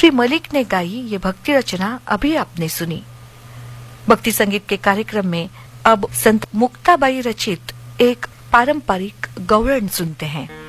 श्री मलिक ने गाई ये भक्ति रचना अभी आपने सुनी। भक्ति संगीत के कार्यक्रम में अब संत मुक्ताबाई रचित एक पारंपरिक गौरण सुनते हैं।